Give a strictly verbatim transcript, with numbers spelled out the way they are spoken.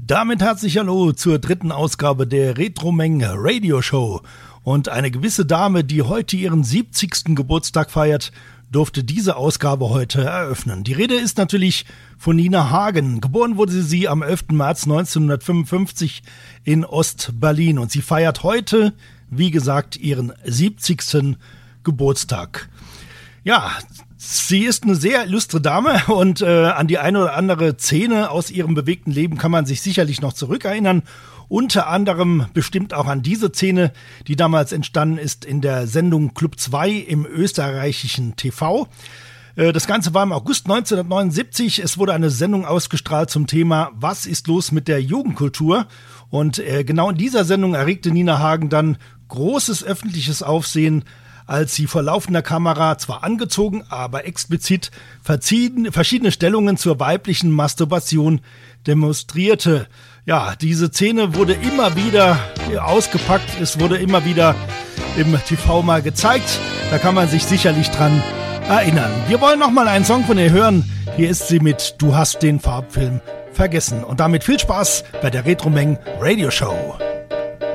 Damit herzlich hallo zur dritten Ausgabe der Retromeng Radio Show. Und eine gewisse Dame, die heute ihren siebzigsten Geburtstag feiert, durfte diese Ausgabe heute eröffnen. Die Rede ist natürlich von Nina Hagen. Geboren wurde sie am elften März neunzehnhundertfünfundfünfzig in Ost-Berlin. Und sie feiert heute, wie gesagt, ihren siebzigsten Geburtstag. Ja, sie ist eine sehr illustre Dame und äh, an die eine oder andere Szene aus ihrem bewegten Leben kann man sich sicherlich noch zurückerinnern. Unter anderem bestimmt auch an diese Szene, die damals entstanden ist in der Sendung Club zwei im österreichischen T V. Äh, das Ganze war im August neunzehnhundertneunundsiebzig. Es wurde eine Sendung ausgestrahlt zum Thema Was ist los mit der Jugendkultur? Und äh, genau in dieser Sendung erregte Nina Hagen dann großes öffentliches Aufsehen, als sie vor laufender Kamera zwar angezogen, aber explizit verschiedene Stellungen zur weiblichen Masturbation demonstrierte. Ja, diese Szene wurde immer wieder ausgepackt, es wurde immer wieder im T V mal gezeigt. Da kann man sich sicherlich dran erinnern. Wir wollen nochmal einen Song von ihr hören. Hier ist sie mit Du hast den Farbfilm vergessen. Und damit viel Spaß bei der Retromeng Radio Show.